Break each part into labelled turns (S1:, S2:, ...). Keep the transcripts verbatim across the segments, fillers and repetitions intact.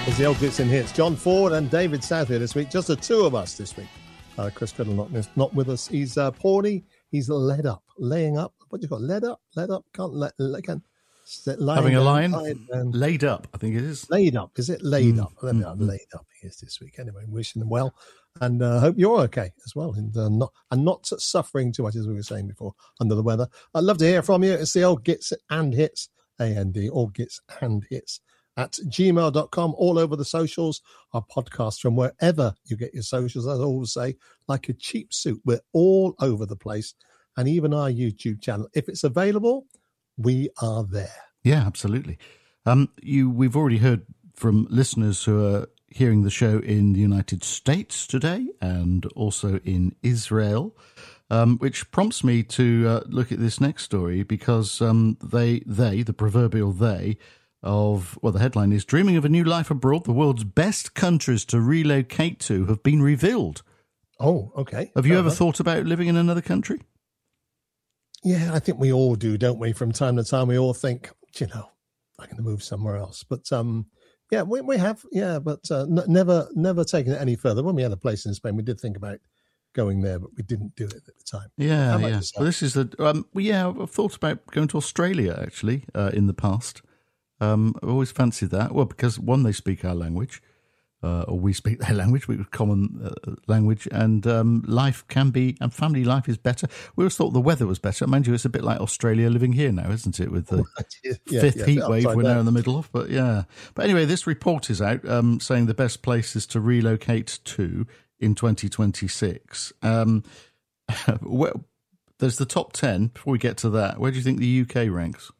S1: It's the old bits and hits. John Ford and David South here this week. Just the two of us this week. Uh, Chris Criddle not, not with us. He's uh, poorly. He's led up, laying up. What do you call it? Led up? Led up? Can't let. let can,
S2: Having a lion? Laid up, I think it is.
S1: Laid up. Is it laid
S2: Mm,
S1: up? Let me
S2: mm,
S1: I'm
S2: mm.
S1: laid up he is this week. Anyway, wishing him well. And I uh, hope you're okay as well. And uh, not and not suffering too much, as we were saying before, under the weather. I'd love to hear from you. It's the old Gits and Hits, A N D, or Gits and Hits, at gmail dot com, all over the socials. Our podcast from wherever you get your socials, as I always say, like a cheap suit. We're all over the place. And even our YouTube channel. If it's available, we are there.
S2: Yeah, absolutely. Um, you, we've already heard from listeners who are hearing the show in the United States today and also in Israel, um, which prompts me to uh, look at this next story because um, they, they, the proverbial they, of, well, the headline is, Dreaming of a New Life Abroad, the world's best countries to relocate to have been revealed.
S1: Oh, okay.
S2: Have you
S1: uh-huh.
S2: ever thought about living in another country?
S1: Yeah, I think we all do, don't we? From time to time, we all think, you know, I'm going to move somewhere else. But um, yeah, we we have, yeah, but uh, n- never never taken it any further. When we had a place in Spain, we did think about going there, but we didn't do it at the time.
S2: Yeah, yeah. Well, this is the um, well, yeah. I've thought about going to Australia actually uh, in the past. Um, I've always fancied that. Well, because one, they speak our language. Uh, or we speak their language, we common uh, language, and um, life can be, and family life is better. We always thought the weather was better. Mind you, it's a bit like Australia living here now, isn't it? With the
S1: yeah,
S2: fifth
S1: yeah,
S2: heat wave we're
S1: down.
S2: now in the middle of. But yeah. But anyway, this report is out um, saying the best places to relocate to in twenty twenty-six. Um, well, there's the top ten. Before we get to that, where do you think the U K ranks?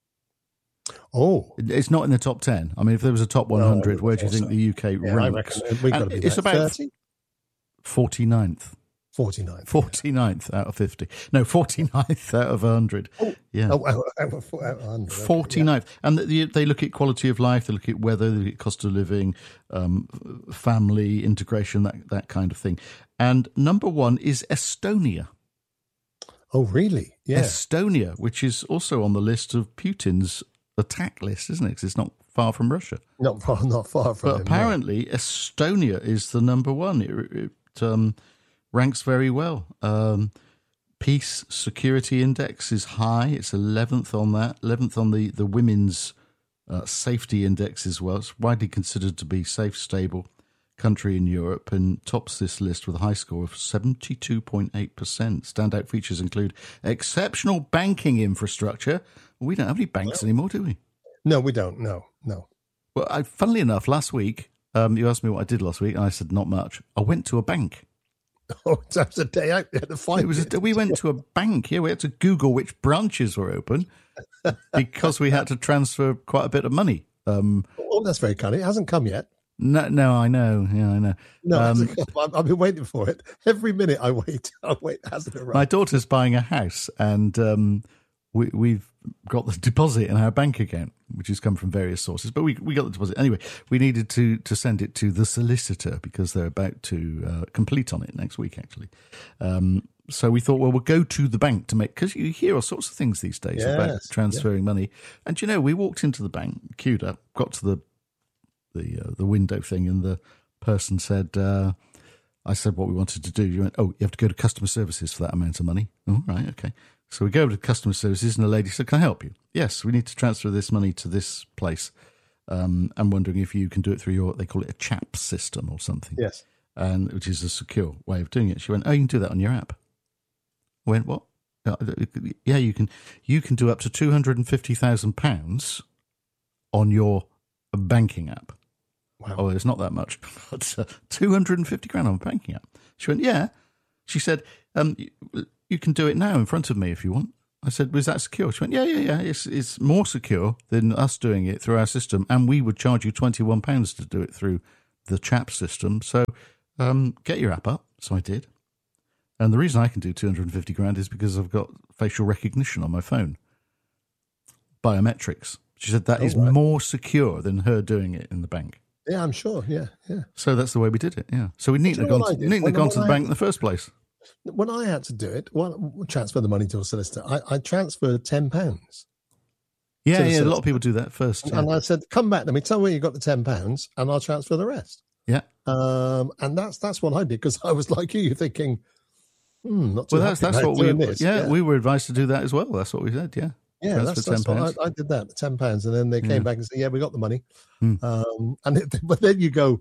S1: Oh,
S2: it's not in the top ten. I mean, if there was a top one hundred, no, where do you think so. the U K
S1: yeah,
S2: ranks?
S1: I reckon we've got to be
S2: it's
S1: about
S2: about
S1: thirty?
S2: forty-ninth.
S1: forty-ninth.
S2: forty-ninth yeah. out of fifty. No, forty-ninth out of one hundred.
S1: Oh,
S2: yeah.
S1: Oh, oh, oh, oh, oh, one hundred.
S2: forty-ninth. Okay, yeah. And the, they look at quality of life, they look at weather, they look at cost of living, um, family, integration, that, that kind of thing. And number one is Estonia.
S1: Oh, really? Yeah.
S2: Estonia, which is also on the list of Putin's attack list, isn't it? Because it's not far from Russia.
S1: Not far, not far from
S2: But
S1: him,
S2: apparently,
S1: no.
S2: Estonia is the number one. It, it um, ranks very well. Um, Peace Security Index is high. It's eleventh on that. eleventh on the, the Women's uh, Safety Index as well. It's widely considered to be safe, stable country in Europe and tops this list with a high score of seventy-two point eight percent. Standout features include exceptional banking infrastructure. We don't have any banks
S1: no.
S2: anymore, do we?
S1: No, we don't. No, no.
S2: Well, I, funnily enough, last week, um, you asked me what I did last week, and I said not much. I went to a bank.
S1: Oh, that was the day I had to find
S2: it. Was
S1: it.
S2: A, we went to a bank. Yeah, we had to Google which branches were open because we had to transfer quite a bit of money. Um,
S1: oh, that's very kind. It hasn't come yet.
S2: No, no, I know. Yeah, I know.
S1: No,
S2: um,
S1: I've been waiting for it. Every minute I wait, I wait. It hasn't arrived.
S2: My daughter's buying a house, and um, we, we've got the deposit in our bank account, which has come from various sources. But we we got the deposit anyway. We needed to to send it to the solicitor because they're about to uh, complete on it next week, actually. Um, so we thought, well, we'll go to the bank to make, because you hear all sorts of things these days
S1: yes,
S2: about transferring
S1: yeah.
S2: money. And you know, we walked into the bank, queued up, got to the the uh, the window thing, and the person said, uh, I said what we wanted to do. You went, oh, you have to go to customer services for that amount of money. Oh, right, okay. So we go to customer services, and the lady said, can I help you? Yes, we need to transfer this money to this place. Um, I'm wondering if you can do it through your, they call it a CHAPS system or something.
S1: Yes.
S2: And which is a secure way of doing it. She went, oh, you can do that on your app. I went, what? Yeah, you can, you can do up to two hundred fifty thousand pounds on your banking app.
S1: Wow.
S2: Oh, it's not that much. But uh, two hundred fifty grand on a banking app. She went, yeah. She said, um, you, you can do it now in front of me if you want. I said, was that secure? She went, yeah, yeah, yeah. It's it's more secure than us doing it through our system. And we would charge you twenty-one pounds to do it through the CHAPS system. So um, get your app up. So I did. And the reason I can do two hundred fifty grand is because I've got facial recognition on my phone. Biometrics. She said that oh, is right. more secure than her doing it in the bank.
S1: Yeah, I'm sure. Yeah, yeah.
S2: So that's the way we did it. Yeah. So we needn't have gone, to, needn't have gone to the I, bank in the first place.
S1: When I had to do it, well, transfer the money to a solicitor, I, I transferred ten pounds.
S2: Yeah,
S1: to the
S2: yeah. A lot
S1: solicitor.
S2: of people do that first.
S1: And,
S2: Yeah.
S1: and I said, come back to me, tell me where you got the ten pounds, and I'll transfer the rest.
S2: Yeah.
S1: Um, and that's that's what I did, because I was like you, you're thinking, hmm, not too
S2: Well, that's
S1: happy
S2: that's
S1: about
S2: what we.
S1: doing this.
S2: Yeah,
S1: yeah,
S2: we were advised to do that as well. That's what we said. Yeah.
S1: yeah,
S2: Transfer
S1: that's,
S2: ten
S1: that's what
S2: pounds.
S1: I, I did that, the ten pounds, and then they came
S2: Yeah.
S1: back and said, yeah, we got the money.
S2: Hmm.
S1: Um, and it, but then you go,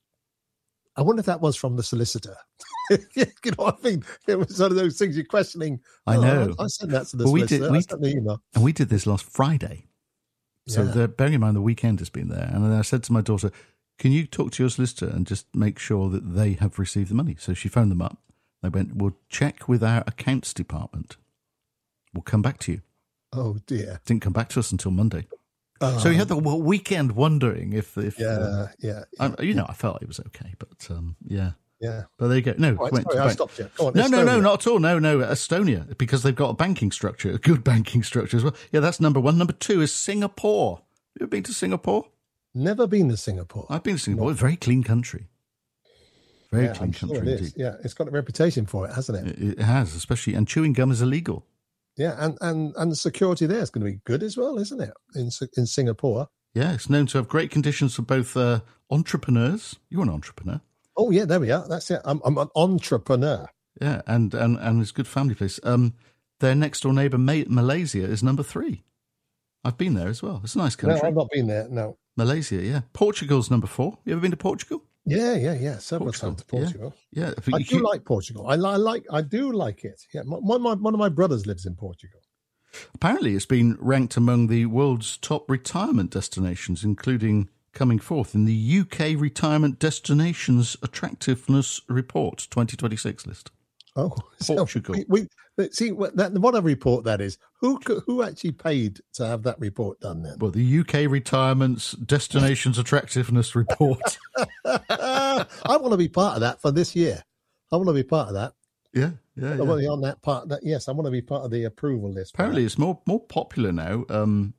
S1: I wonder if that was from the solicitor. You know, I think it was one of those things you're questioning.
S2: I
S1: oh,
S2: know.
S1: I, I sent that to the
S2: Well, we
S1: solicitor.
S2: did- we-
S1: I sent the email.
S2: And we did this last Friday. So
S1: Yeah.
S2: the, bearing in mind the weekend has been there, and then I said to my daughter, "Can you talk to your solicitor and just make sure that they have received the money?" So she phoned them up. They went, "We'll check with our accounts department. We'll come back to you."
S1: Oh dear.
S2: Didn't come back to us until Monday.
S1: Oh,
S2: So we had the well, weekend wondering if, if
S1: yeah,
S2: uh,
S1: yeah, yeah,
S2: I, you know, I felt it was okay, but um, yeah.
S1: yeah.
S2: But there you go. No,
S1: Right,
S2: went
S1: sorry,
S2: to
S1: I
S2: bank-
S1: stopped you. Go on,
S2: No, no, no,
S1: Estonia.
S2: not at all. No, no, Estonia, because they've got a banking structure, a good banking structure as well. Yeah, that's number one. Number two is Singapore. You ever been to Singapore?
S1: Never been to Singapore.
S2: I've been to Singapore. It's a very clean country. Very
S1: yeah,
S2: clean
S1: I'm sure
S2: country
S1: it is.
S2: indeed.
S1: Yeah, it's got a reputation for it, hasn't it?
S2: It, it has, especially, and chewing gum is illegal.
S1: Yeah, and, and, and the security there is going to be good as well, isn't it? In in Singapore.
S2: Yeah, it's known to have great conditions for both uh, entrepreneurs. You're an entrepreneur.
S1: Oh yeah, there we are. That's it. I'm I'm an entrepreneur.
S2: Yeah, and, and, and it's a good family place. Um, their next door neighbour, Ma- Malaysia, is number three. I've been there as well. It's a nice country.
S1: No, I've not been there. No.
S2: Malaysia, yeah. Portugal's number four. You ever been to Portugal?
S1: Yeah, yeah, yeah. Several
S2: Portugal,
S1: times to Portugal.
S2: Yeah. If
S1: I
S2: you-
S1: do like Portugal. I, li- I like. I do like it. Yeah, my, one of my one of my brothers lives in Portugal.
S2: Apparently, it's been ranked among the world's top retirement destinations, including coming forth in the U K Retirement Destinations Attractiveness Report twenty twenty-six list.
S1: Oh,
S2: Portugal.
S1: So we, we see what that what a report that is. Who co- who actually paid to have that report done then?
S2: Well, the U K Retirement's Destinations Attractiveness Report.
S1: I want to be part of that for this year. I want to be part of that.
S2: yeah, yeah,
S1: I
S2: yeah.
S1: want to be on that part. That yes, I want to be part of the approval list. for
S2: Apparently,
S1: that.
S2: it's more more popular now. Um,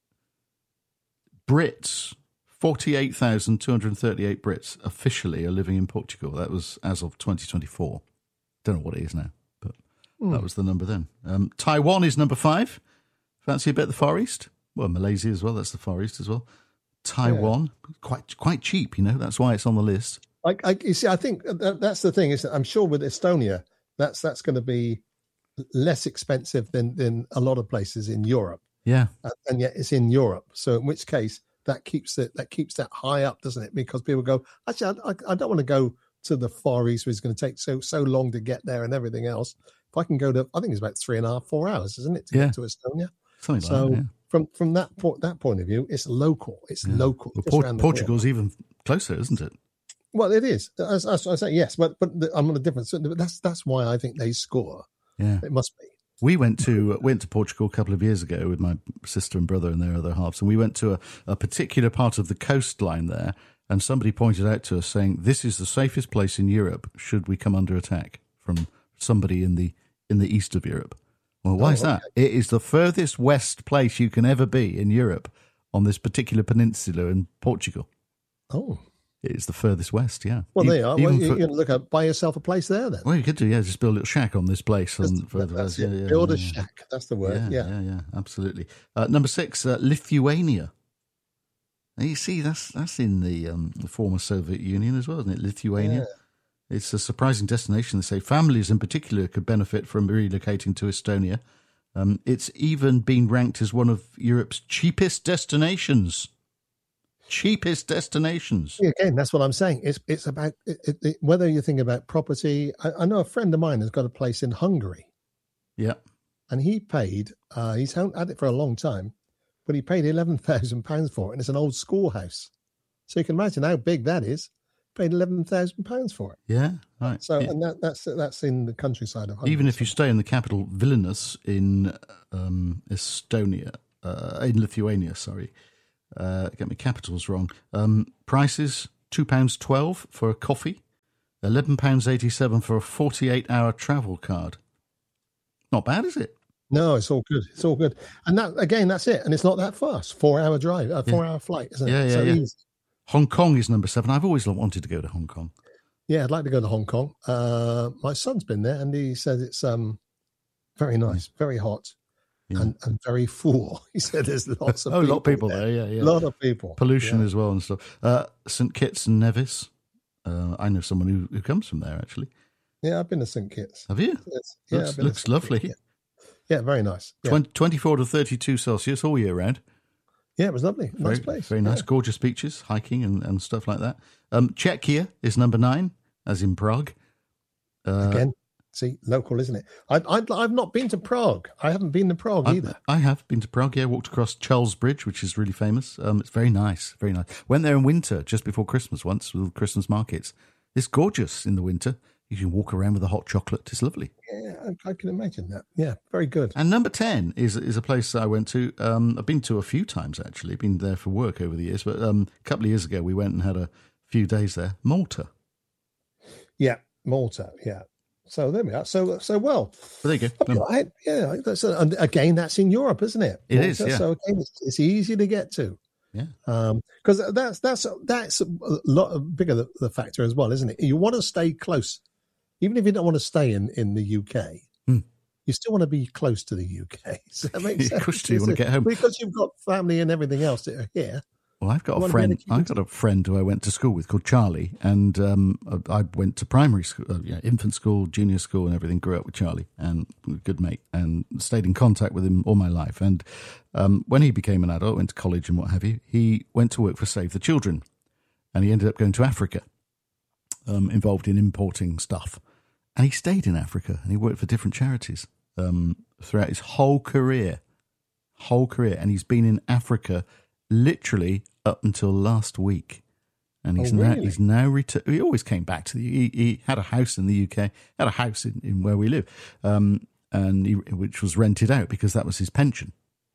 S2: Brits, forty-eight thousand two hundred thirty-eight Brits officially are living in Portugal. That was as of twenty twenty-four. Don't know what it is now, but
S1: Hmm.
S2: that was the number then. Um, Taiwan is number five. Fancy a bit of the Far East? Well, Malaysia as well. That's the Far East as well. Taiwan, quite quite cheap, you know. That's why it's on the list.
S1: I, I, you see, I think that, that's the thing. Is that I'm sure with Estonia, that's that's going to be less expensive than than a lot of places in Europe,
S2: Yeah,
S1: uh, and yet it's in Europe. So in which case that keeps it that keeps that high up, doesn't it? Because people go, actually, I, I, I don't want to go to the Far East, where it's going to take so so long to get there and everything else. If I can go to, I think it's about three and a half, four hours, isn't it, to
S2: Yeah.
S1: get to Estonia?
S2: something
S1: So
S2: like that. Yeah.
S1: from from that point that point of view, it's local. It's
S2: Yeah.
S1: local.
S2: Well,
S1: just
S2: Port-
S1: around the corner.
S2: Portugal's even closer, isn't it?
S1: Well, it is. As, as I say, yes, but but the, I'm on a different. So that's that's why I think they score.
S2: Yeah.
S1: It must be.
S2: We went to went to Portugal a couple of years ago with my sister and brother and their other halves, and we went to a, a particular part of the coastline there, and somebody pointed out to us saying, "This is the safest place in Europe should we come under attack from somebody in the in the east of Europe." Well, why
S1: Oh,
S2: is that? It is the furthest west place you can ever be in Europe on this particular peninsula in Portugal.
S1: Oh,
S2: It is the furthest west, yeah.
S1: well,
S2: E-
S1: there you are. Well,
S2: even
S1: you,
S2: for-
S1: you can look up, buy yourself a place there then.
S2: well, you could do, yeah, just build a little shack on this place. And
S1: That's,
S2: further
S1: that's
S2: west.
S1: it.
S2: Yeah, yeah,
S1: Build a
S2: yeah, yeah.
S1: shack. That's the word.
S2: Yeah,
S1: Yeah.
S2: yeah, yeah, absolutely. Uh, number six, uh, Lithuania. Now, you see, that's that's in the, um, the former Soviet Union as well, isn't it? Lithuania. It's a surprising destination. They say families in particular could benefit from relocating to Estonia. Um, it's even been ranked as one of Europe's cheapest destinations. Cheapest destinations.
S1: Yeah, again, that's what I'm saying. It's it's about it, it, it, whether you think about property. I, I know a friend of mine has got a place in Hungary,
S2: Yeah.
S1: and he paid. Uh, he's had it for a long time, but he paid eleven thousand pounds for it, and it's an old schoolhouse. So you can imagine how big that is. Paid eleven thousand pounds for it.
S2: Yeah, right.
S1: So,
S2: Yeah.
S1: and that, that's that's in the countryside of Hungary.
S2: Even if you stay in the capital Vilnius in um, Estonia, uh, in Lithuania, sorry, uh, get my capitals wrong. Um, prices two pounds twelve for a coffee, eleven pounds eighty seven for a forty eight hour travel card. Not bad, is it?
S1: No, it's all good. It's all good. And that again, that's it. And it's not that fast. Four hour drive, a four hour flight, isn't it?
S2: Yeah, yeah,
S1: so
S2: yeah.
S1: easy.
S2: Hong Kong is number seven. I've always wanted to go to Hong Kong.
S1: Yeah, I'd like to go to Hong Kong. Uh, my son's been there, and he says it's um very nice, very hot,
S2: Yeah.
S1: And, and very full. He said there's lots of
S2: oh,
S1: people
S2: a lot of people
S1: there.
S2: there. Yeah, yeah.
S1: A lot of people.
S2: Pollution
S1: yeah.
S2: as well and stuff. Uh, Saint Kitts and Nevis. Uh, I know someone who, who comes from there, actually.
S1: Yeah, I've been to Saint Kitts.
S2: Have you?
S1: It's, yeah,
S2: looks
S1: I've been
S2: looks
S1: to
S2: lovely.
S1: Yeah. yeah, very nice. Yeah.
S2: twenty-four to thirty-two Celsius all year round.
S1: Yeah, it was lovely. Nice
S2: Very,
S1: place.
S2: very nice.
S1: Yeah.
S2: Gorgeous beaches, hiking and, and stuff like that. Um, Czechia is number nine, as in Prague. Uh,
S1: Again, see, local, isn't it? I, I, I've not been to Prague. I haven't been to Prague
S2: I,
S1: either.
S2: I have been to Prague, yeah. Walked across Charles Bridge, which is really famous. Um, it's very nice, very nice. Went there in winter, just before Christmas once, with Christmas markets. It's gorgeous in the winter. You can walk around with a hot chocolate. It's lovely.
S1: Yeah, I, I can imagine that. Yeah, very good.
S2: And number ten is is a place I went to. Um, I've been to a few times, actually. Been there for work over the years. But um, a couple of years ago, we went and had a few days there. Malta.
S1: Yeah, Malta, yeah. So there we are. So, so well.
S2: But there you go.
S1: I'll be all right. Yeah, that's a, and again, that's in Europe, isn't it?
S2: It
S1: Malta,
S2: is, yeah.
S1: So again, it's, it's easy to get to.
S2: Yeah.
S1: Because um, that's that's that's a lot bigger the, the factor as well, isn't it? You want to stay close, even if you don't want to stay in, in the U K.
S2: Hmm.
S1: You still want to be close to the U K. So that makes sense.
S2: Of course, you want to get home
S1: because you've got family and everything else that are here.
S2: Well, I've got a friend. I've got a friend who I went to school with called Charlie, and um, I went to primary school, uh, yeah, infant school, junior school, and everything. Grew up with Charlie, and a good mate, and stayed in contact with him all my life. And um, when he became an adult, went to college and what have you, he went to work for Save the Children, and he ended up going to Africa, um, involved in importing stuff, and he stayed in Africa, and he worked for different charities um, throughout his whole career, whole career, and he's been in Africa literally up until last week, and he's
S1: oh, really?
S2: now he's now returned. He always came back to the. He, he had a house in the U K, had a house in, in where we live, um, and he, which was rented out because that was his pension.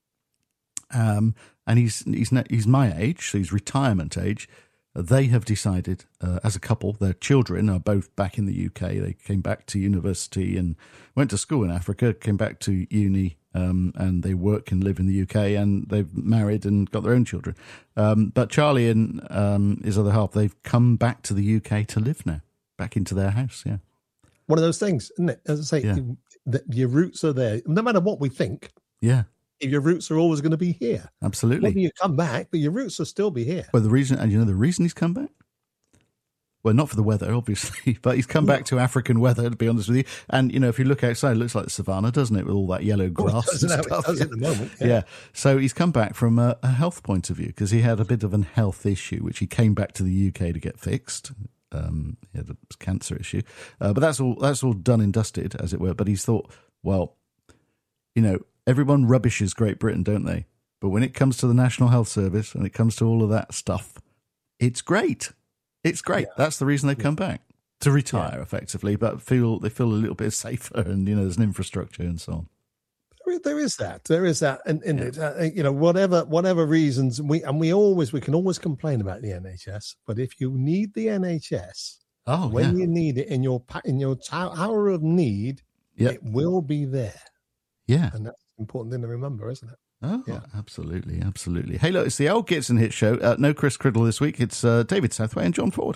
S2: Um, and he's he's he's my age, so he's retirement age. They have decided, uh, as a couple, their children are both back in the U K. They came back to university and went to school in Africa, came back to uni, um, and they work and live in the U K, and they've married and got their own children. Um, but Charlie and um, his other half, they've come back to the U K to live now, back into their house, yeah.
S1: One of those things, isn't it? As I say,
S2: Yeah.
S1: the, your roots are there. No matter what we think,
S2: Yeah.
S1: your roots are always going to be here.
S2: Absolutely.
S1: Whether you come back, but your roots will still be here.
S2: Well, the reason, and you know the reason he's come back? Well, not for the weather, obviously, but he's come back to African weather, to be honest with you. And, you know, if you look outside, it looks like the savannah, doesn't it, with all that yellow grass
S1: Oh, it does,
S2: and
S1: now,
S2: stuff.
S1: it does at the moment.
S2: Yeah.
S1: Yeah.
S2: yeah. So he's come back from a, a health point of view because he had a bit of a health issue, which he came back to the U K to get fixed. Um, he had a cancer issue. Uh, but that's all, that's all done and dusted, as it were. But he's thought, well, you know, everyone rubbishes Great Britain, don't they? But when it comes to the National Health Service and it comes to all of that stuff, it's great. It's great. Yeah. That's the reason they've come back, to retire, yeah. effectively, but feel they feel a little bit safer, and you know, there's an infrastructure and so on.
S1: There, there is that. There is that, and, and yeah. it, uh, you know, whatever whatever reasons we and we always we can always complain about the N H S, but if you need the N H S,
S2: oh,
S1: when
S2: yeah.
S1: you need it in your in your hour of need,
S2: yep.
S1: it will be there.
S2: Yeah,
S1: and that's an important thing to remember, isn't it?
S2: Oh,
S1: yeah.
S2: absolutely, absolutely. Hey, look, it's the Old Gits and Hits show. Uh, no Chris Criddle this week. It's uh, David Southway and John Ford.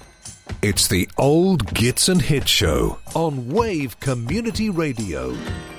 S3: It's the Old Gits and Hits show on Wave Community Radio.